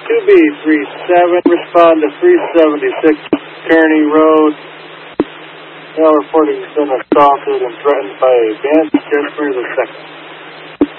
2B37, respond to 376 Kearney Road. Now reporting has been assaulted and threatened by Vance Jesper II.